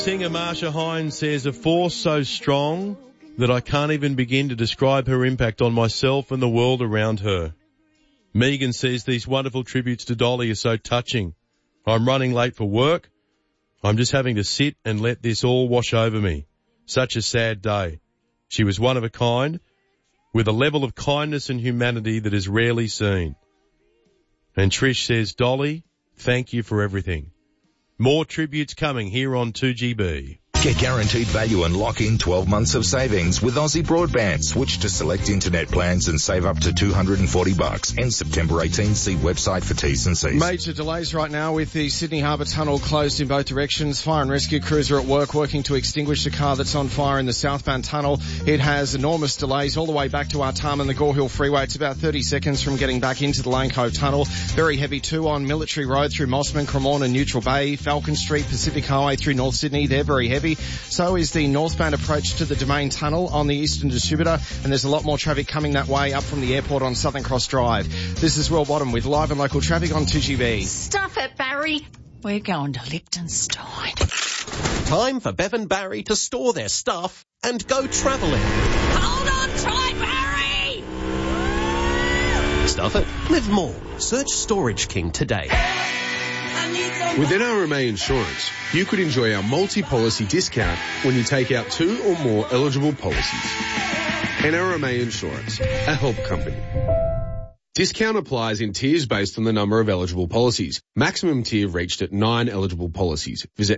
Singer Marsha Hines says, a force so strong that I can't even begin to describe her impact on myself and the world around her. Megan says, these wonderful tributes to Dolly are so touching. I'm running late for work. I'm just having to sit and let this all wash over me. Such a sad day. She was one of a kind, with a level of kindness and humanity that is rarely seen. And Trish says, Dolly, thank you for everything. More tributes coming here on 2GB. Get guaranteed value and lock in 12 months of savings with Aussie Broadband. Switch to select internet plans and save up to $240. End September 18. See website for T's and C's. Major delays right now with the Sydney Harbour Tunnel closed in both directions. Fire and rescue crews are at work working to extinguish the car that's on fire in the southbound tunnel. It has enormous delays all the way back to Artarmon, the Gore Hill Freeway. It's about 30 seconds from getting back into the Lane Cove Tunnel. Very heavy too on Military Road through Mossman, Cremorne and Neutral Bay. Falcon Street, Pacific Highway through North Sydney. They're very heavy. So is the northbound approach to the Domain Tunnel on the Eastern Distributor, and there's a lot more traffic coming that way up from the airport on Southern Cross Drive. This is Will Bottom with live and local traffic on 2GB. Stuff it, Barry. We're going to Liechtenstein. Time for Bev and Barry to store their stuff and go travelling. Hold on tight, Barry! Stuff it. Live more. Search Storage King today. With NRMA Insurance, you could enjoy our multi-policy discount when you take out 2 or more eligible policies. NRMA Insurance, a help company. Discount applies in tiers based on the number of eligible policies. Maximum tier reached at 9 eligible policies. Visit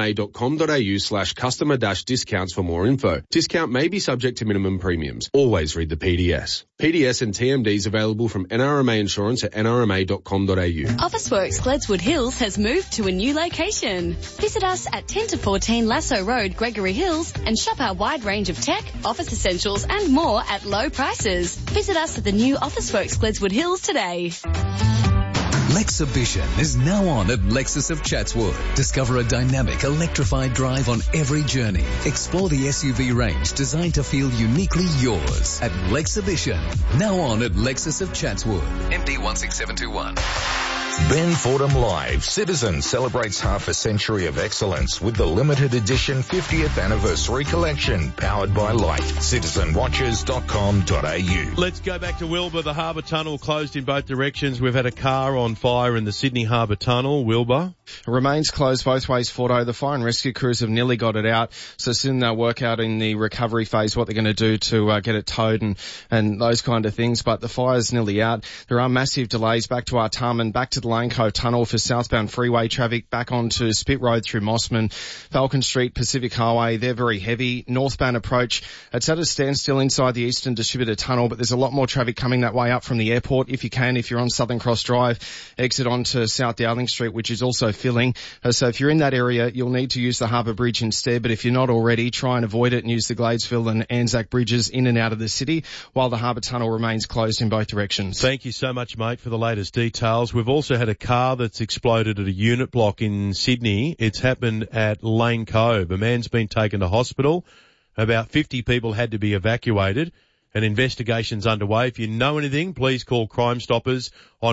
nrma.com.au/customer-discounts for more info. Discount may be subject to minimum premiums. Always read the PDS. PDS and TMDs available from NRMA Insurance at nrma.com.au. Officeworks Gledswood Hills has moved to a new location. Visit us at 10 to 14 Lasso Road, Gregory Hills, and shop our wide range of tech, office essentials and more at low prices. Visit us at the new Officeworks Gledswood Hills today. Lexhibition is now on at Lexus of Chatswood. Discover a dynamic, electrified drive on every journey. Explore the SUV range designed to feel uniquely yours at Lexhibition. Now on at Lexus of Chatswood. MD 16721. Ben Fordham Live. Citizen celebrates half a century of excellence with the limited edition 50th anniversary collection powered by Light. Citizenwatches.com.au. Let's go back to Wilbur. The Harbour Tunnel closed in both directions. We've had a car on fire in the Sydney Harbour Tunnel. Wilbur? It remains closed both ways, Fordo. The fire and rescue crews have nearly got it out, so soon they'll work out in the recovery phase what they're going to do to get it towed and those kind of things, but the fire's nearly out. There are massive delays back to Artarmon, back to the Lane Cove Tunnel for southbound freeway traffic, back onto Spit Road through Mossman, Falcon Street, Pacific Highway. They're very heavy. Northbound approach, it's at a standstill inside the Eastern Distributor Tunnel, but there's a lot more traffic coming that way up from the airport. If you're on Southern Cross Drive, exit onto South Dowling Street, which is also filling. So if you're in that area, you'll need to use the Harbour Bridge instead, but if you're not already, try and avoid it and use the Gladesville and Anzac bridges in and out of the city, while the Harbour Tunnel remains closed in both directions. Thank you so much, mate, for the latest details. We've also had a car that's exploded at a unit block in Sydney. It's happened at Lane Cove. A man's been taken to hospital. About 50 people had to be evacuated. An investigation's underway. If you know anything, please call Crime Stoppers on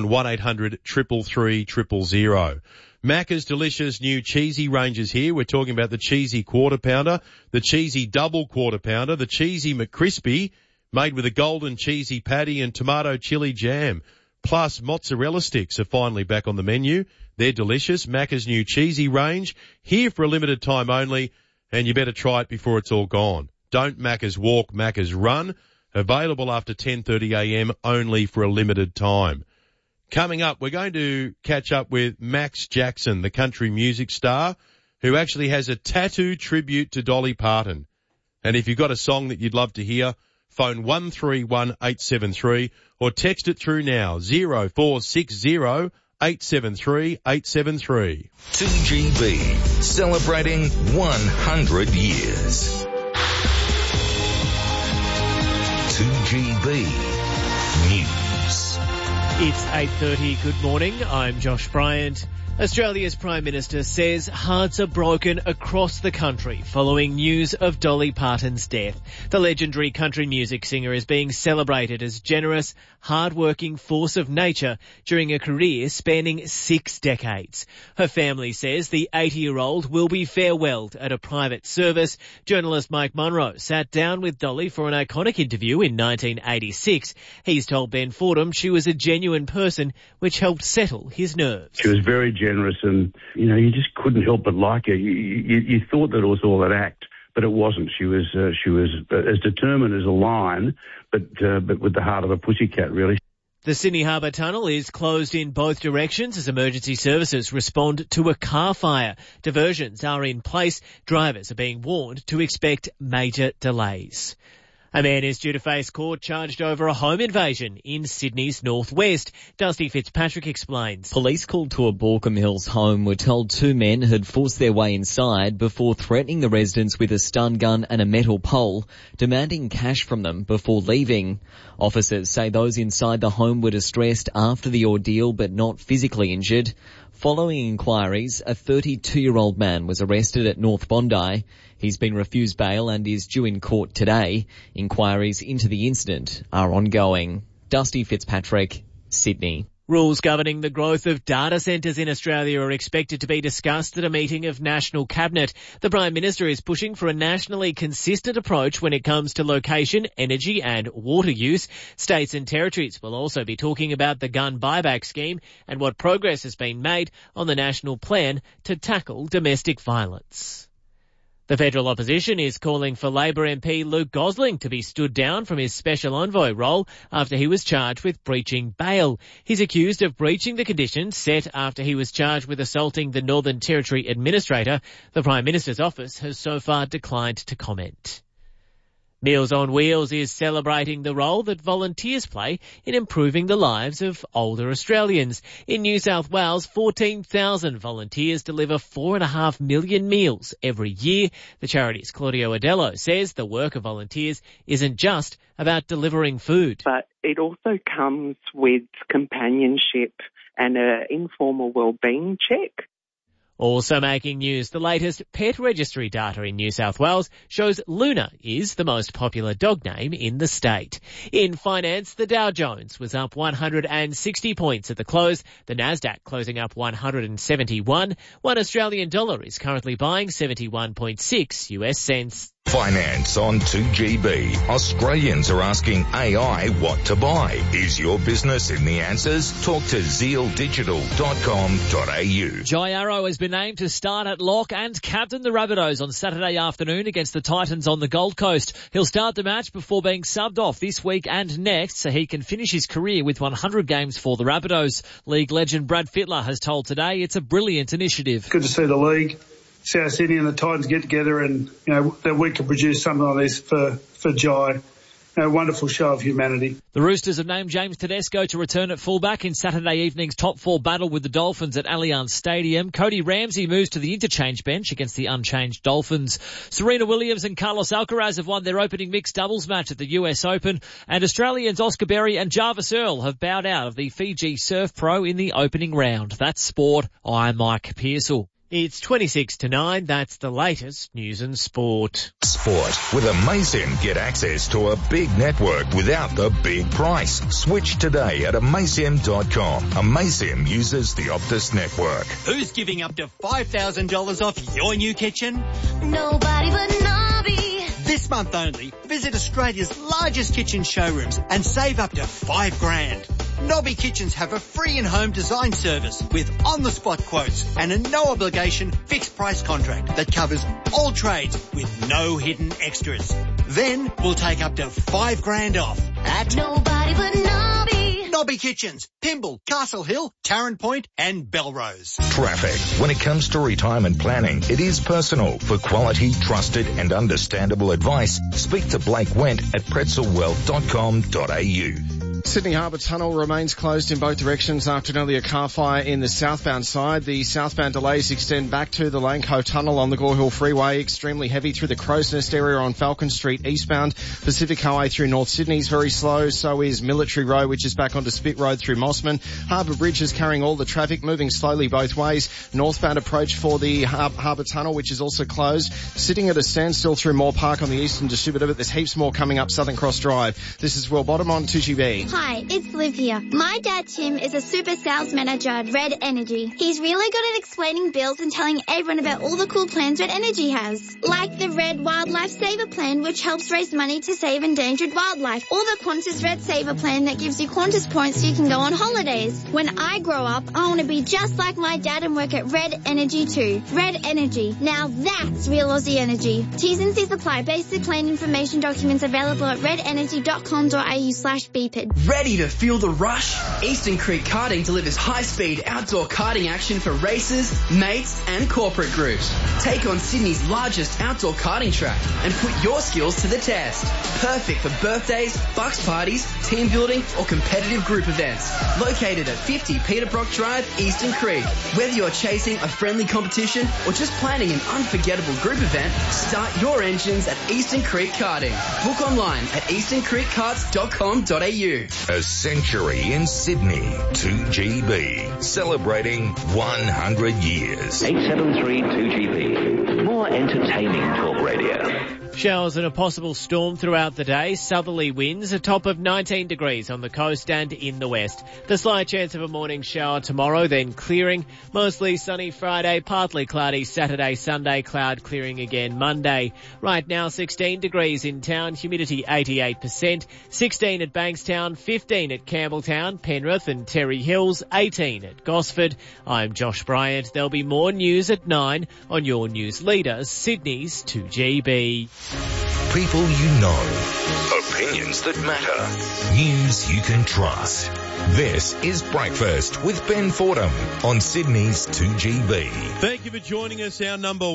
1-800-333-000. Macca's delicious new cheesy ranges here. We're talking about the cheesy quarter pounder, the cheesy double quarter pounder, the cheesy McCrispy, made with a golden cheesy patty and tomato chili jam. Plus, mozzarella sticks are finally back on the menu. They're delicious. Macca's new cheesy range, here for a limited time only, and you better try it before it's all gone. Don't Macca's walk, Macca's run. Available after 10:30am, only for a limited time. Coming up, we're going to catch up with Max Jackson, the country music star, who actually has a tattoo tribute to Dolly Parton. And if you've got a song that you'd love to hear, phone 131873 or text it through now, 0460 873 873. 2GB, celebrating 100 years. 2GB News. It's 8:30. Good morning. I'm Josh Bryant. Australia's Prime Minister says hearts are broken across the country following news of Dolly Parton's death. The legendary country music singer is being celebrated as generous, hard-working force of nature during a career spanning 6 decades. Her family says the 80-year-old will be farewelled at a private service. Journalist Mike Munro sat down with Dolly for an iconic interview in 1986. He's told Ben Fordham she was a genuine person, which helped settle his nerves. She was very generous, and you just couldn't help but like her. You thought that it was all an act, but it wasn't. She was as determined as a lion, but with the heart of a pussycat, really. The Sydney Harbour Tunnel is closed in both directions as emergency services respond to a car fire. Diversions are in place. Drivers are being warned to expect major delays. A man is due to face court charged over a home invasion in Sydney's northwest. Dusty Fitzpatrick explains. Police called to a Borkham Hills home were told 2 men had forced their way inside before threatening the residents with a stun gun and a metal pole, demanding cash from them before leaving. Officers say those inside the home were distressed after the ordeal but not physically injured. Following inquiries, a 32-year-old man was arrested at North Bondi. He's been refused bail and is due in court today. Inquiries into the incident are ongoing. Dusty Fitzpatrick, Sydney. Rules governing the growth of data centres in Australia are expected to be discussed at a meeting of National Cabinet. The Prime Minister is pushing for a nationally consistent approach when it comes to location, energy and water use. States and territories will also be talking about the gun buyback scheme and what progress has been made on the national plan to tackle domestic violence. The federal opposition is calling for Labor MP Luke Gosling to be stood down from his special envoy role after he was charged with breaching bail. He's accused of breaching the conditions set after he was charged with assaulting the Northern Territory Administrator. The Prime Minister's office has so far declined to comment. Meals on Wheels is celebrating the role that volunteers play in improving the lives of older Australians. In New South Wales, 14,000 volunteers deliver 4.5 million meals every year. The charity's Claudio Adello says the work of volunteers isn't just about delivering food. But it also comes with companionship and an informal wellbeing check. Also making news, the latest pet registry data in New South Wales shows Luna is the most popular dog name in the state. In finance, the Dow Jones was up 160 points at the close, the Nasdaq closing up 171. $1 Australian dollar is currently buying 71.6 US cents. Finance on 2GB. Australians are asking AI what to buy. Is your business in the answers? Talk to zealdigital.com.au. Jai Arrow has been named to start at lock and captain the Rabbitohs on Saturday afternoon against the Titans on the Gold Coast. He'll start the match before being subbed off this week and next so he can finish his career with 100 games for the Rabbitohs. League legend Brad Fittler has told Today it's a brilliant initiative. Good to see the league, South Sydney and the Titans get together and, that we can produce something like this for Jai. A wonderful show of humanity. The Roosters have named James Tedesco to return at fullback in Saturday evening's top 4 battle with the Dolphins at Allianz Stadium. Cody Ramsey moves to the interchange bench against the unchanged Dolphins. Serena Williams and Carlos Alcaraz have won their opening mixed doubles match at the US Open. And Australians Oscar Berry and Jarvis Earl have bowed out of the Fiji Surf Pro in the opening round. That's sport. I'm Mike Pearsall. It's 26 to 9. That's the latest news and sport. Sport. With Amaysim, get access to a big network without the big price. Switch today at Amaysim.com. Amaysim uses the Optus network. Who's giving up to $5,000 off your new kitchen? Nobody but Nobby. This month only, visit Australia's largest kitchen showrooms and save up to $5,000. Nobby Kitchens have a free in-home design service with on-the-spot quotes and a no-obligation fixed-price contract that covers all trades with no hidden extras. Then we'll take up to $5,000 off at Nobody but Nobby. Nobby Kitchens, Pymble, Castle Hill, Tarrant Point and Belrose. Traffic. When it comes to retirement planning, it is personal. For quality, trusted and understandable advice, speak to Blake Wendt at pretzelwealth.com.au. Sydney Harbour Tunnel remains closed in both directions after an earlier car fire in the southbound side. The southbound delays extend back to the Lane Cove Tunnel on the Gore Hill Freeway. Extremely heavy through the Crow's Nest area on Falcon Street eastbound. Pacific Highway through North Sydney is very slow. So is Military Road, which is back onto Spit Road through Mossman. Harbour Bridge is carrying all the traffic, moving slowly both ways. Northbound approach for the Harbour Tunnel, which is also closed. Sitting at a standstill through Moore Park on the eastern distributor, but there's heaps more coming up Southern Cross Drive. This is Will Bottom on 2GB. Hi, it's Liv here. My dad Tim is a super sales manager at Red Energy. He's really good at explaining bills and telling everyone about all the cool plans Red Energy has. Like the Red Wildlife Saver Plan, which helps raise money to save endangered wildlife. Or the Qantas Red Saver Plan that gives you Qantas points so you can go on holidays. When I grow up, I want to be just like my dad and work at Red Energy too. Red Energy. Now that's real Aussie energy. T's and C's apply. Basic plan information documents available at redenergy.com.au/BPID. Ready to feel the rush? Eastern Creek Karting delivers high-speed outdoor karting action for races, mates and corporate groups. Take on Sydney's largest outdoor karting track and put your skills to the test. Perfect for birthdays, bucks parties, team building or competitive group events. Located at 50 Peter Brock Drive, Eastern Creek. Whether you're chasing a friendly competition or just planning an unforgettable group event, start your engines at Eastern Creek Karting. Book online at easterncreekkarts.com.au. A century in Sydney. 2GB. Celebrating 100 years. 873 2GB. More entertaining talk radio. Showers and a possible storm throughout the day. Southerly winds, a top of 19 degrees on the coast and in the west. The slight chance of a morning shower tomorrow, then clearing. Mostly sunny Friday, partly cloudy Saturday, Sunday, cloud clearing again Monday. Right now 16 degrees in town, humidity 88%, 16 at Bankstown, 15 at Campbelltown, Penrith and Terry Hills, 18 at Gosford. I'm Josh Bryant. There'll be more news at 9 on your news leader, Sydney's 2GB. People you know. Opinions that matter. News you can trust. This is Breakfast with Ben Fordham on Sydney's 2GB. Thank you for joining us. Our number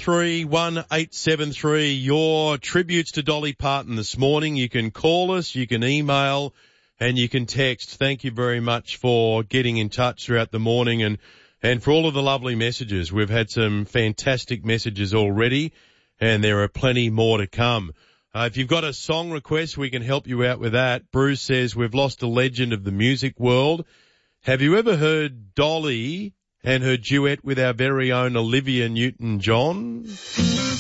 131873. Your tributes to Dolly Parton this morning. You can call us, you can email, and you can text. Thank you very much for getting in touch throughout the morning and for all of the lovely messages. We've had some fantastic messages already, and there are plenty more to come. If you've got a song request, we can help you out with that. Bruce says, we've lost a legend of the music world. Have you ever heard Dolly and her duet with our very own Olivia Newton-John?